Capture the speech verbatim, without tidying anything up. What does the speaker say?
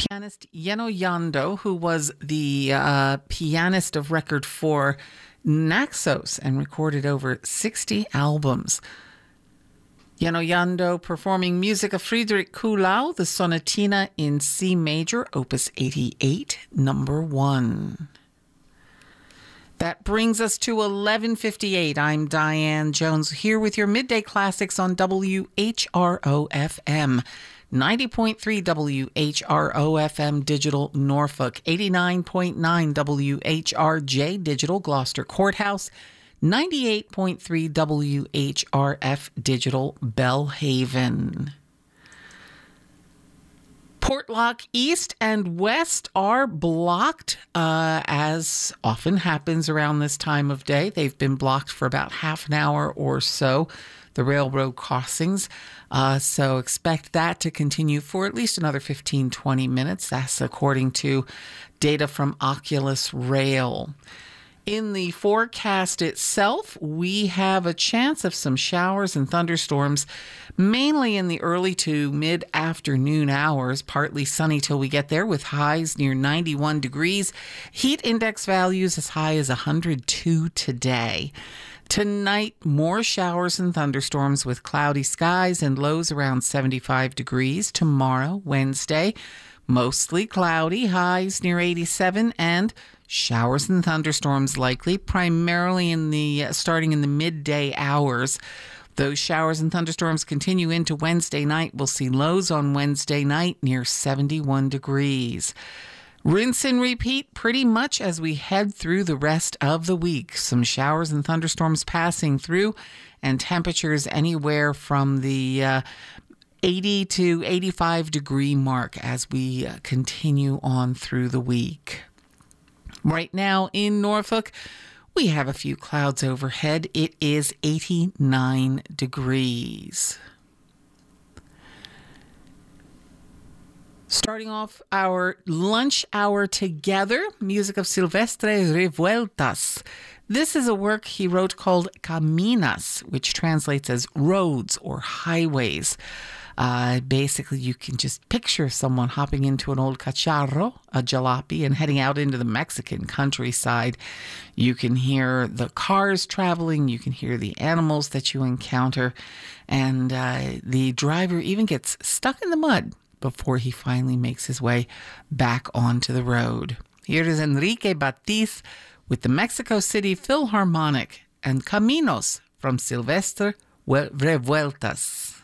pianist Yeno Yando, who was the uh, pianist of record for Naxos and recorded over sixty albums. Yeno Yando performing music of Friedrich Kuhlau, the Sonatina in C major, opus eighty-eight, number one. That brings us to eleven fifty-eight. I'm Diane Jones here with your Midday Classics on W H R O F M. ninety point three W H R O F M Digital Norfolk, eighty-nine point nine W H R J Digital Gloucester Courthouse, ninety-eight point three W H R F Digital Bellhaven. Portlock East and West are blocked, uh, as often happens around this time of day. They've been blocked for about half an hour or so, the railroad crossings. Uh, so expect that to continue for at least another fifteen, twenty minutes. That's according to data from Oculus Rail. In the forecast itself, we have a chance of some showers and thunderstorms, mainly in the early to mid-afternoon hours, partly sunny till we get there with highs near ninety-one degrees. Heat index values as high as one hundred two today. Tonight, more showers and thunderstorms with cloudy skies and lows around seventy-five degrees. Tomorrow, Wednesday, mostly cloudy, highs near eighty-seven, and showers and thunderstorms likely, primarily in the uh, starting in the midday hours. Those showers and thunderstorms continue into Wednesday night. We'll see lows on Wednesday night near seventy-one degrees. Rinse and repeat pretty much as we head through the rest of the week. Some showers and thunderstorms passing through, and temperatures anywhere from the uh, eighty to eighty-five degree mark as we uh, continue on through the week. Right now in Norfolk, we have a few clouds overhead. It is eighty-nine degrees. Starting off our lunch hour together, music of Silvestre Revueltas. This is a work he wrote called Caminas, which translates as roads or highways. Uh, basically, you can just picture someone hopping into an old cacharro, a jalopy, and heading out into the Mexican countryside. You can hear the cars traveling, you can hear the animals that you encounter, and uh, the driver even gets stuck in the mud before he finally makes his way back onto the road. Here is Enrique Batiz with the Mexico City Philharmonic and Caminos from Silvestre Revueltas.